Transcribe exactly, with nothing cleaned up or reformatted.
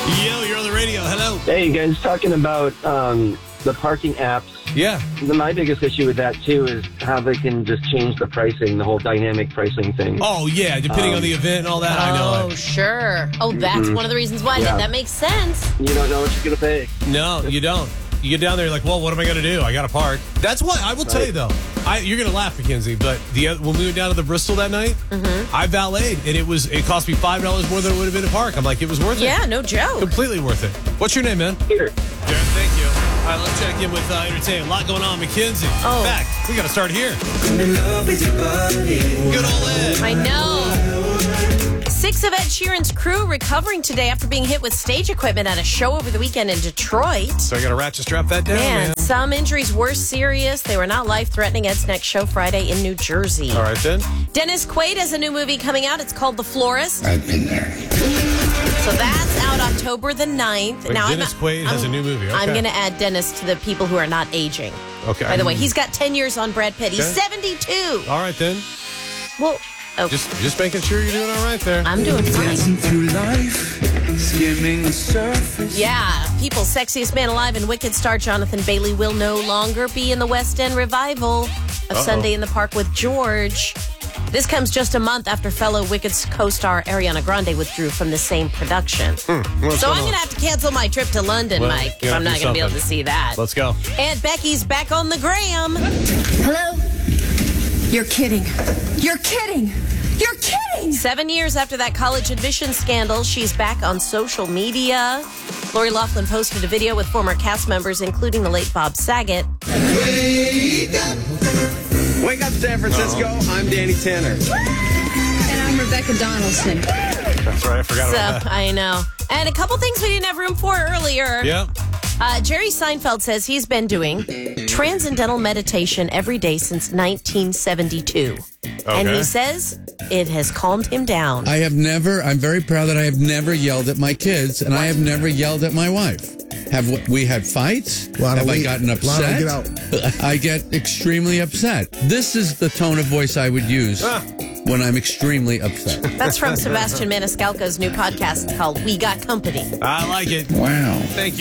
Yo, you're on the radio. Hello. Hey, you guys, talking about um, the parking apps. Yeah. The, my biggest issue with that, too, is how they can just change the pricing, the whole dynamic pricing thing. Oh, yeah, depending Um, on the event and all that, I know Oh, it. sure. Oh, that's Mhm. one of the reasons why. Yeah. That makes sense. You don't know what you're going to pay. No, you don't. You get down there, you're like, well, what am I going to do? I got to park. That's why, I will tell you, though, I, you're going to laugh, Mackenzie, but the oth- when we went down to the Bristol that night, Mm-hmm. I valeted, and it was it cost me five dollars more than it would have been to park. I'm like, it was worth it. Yeah, no joke. Completely worth it. What's your name, man? Here. Jared, thank you. All right, let's check in with uh, entertainment. A lot going on, Mackenzie. Oh. In fact, we got to start here. Good old Ed. I know. Six of Ed Sheeran's crew recovering today after being hit with stage equipment at a show over the weekend in Detroit. So I got to ratchet strap that down, man. Man, some injuries were serious. They were not life-threatening. Ed's next show Friday in New Jersey. All right, then. Dennis Quaid has a new movie coming out. It's called The Florist. I've been there. So that's out October the ninth. Wait, Dennis Quaid has a new movie. I'm Okay. going to add Dennis to the people who are not aging. Okay. By the way, he's got ten years on Brad Pitt. He's Okay. seventy-two. All right, then. Well, oh, Just just making sure you're doing all right there. I'm doing fine. Dancing through life, skimming the surface. Yeah, People's Sexiest Man Alive and Wicked star Jonathan Bailey will no longer be in the West End revival of Uh-oh. Sunday in the Park with George. This comes just a month after fellow Wicked co-star Ariana Grande withdrew from the same production. What's So I'm going going on? to have to cancel my trip to London, Well, Mike, you if gotta I'm not do going to be able to something. see that. Let's go. And Becky's back on the gram. Hello? You're kidding. You're kidding. You're kidding. Seven years after that college admission scandal, she's back on social media. Lori Loughlin posted a video with former cast members, including the late Bob Saget. Wake up, San Francisco. I'm Danny Tanner. And I'm Rebecca Donaldson. That's right. I forgot So, about that. I know. And a couple things we didn't have room for earlier. Yeah. Uh, Jerry Seinfeld says he's been doing transcendental meditation every day since nineteen seventy-two. And Okay. he says it has calmed him down. I have never, I'm very proud that I have never yelled at my kids, and I have never yelled at my wife. Have we had fights? Lana, have I leave. gotten upset? Lana, get out. I get extremely upset. This is the tone of voice I would use Ah. when I'm extremely upset. That's from Sebastian Maniscalco's new podcast called We Got Company. I like it. Wow. Thank you.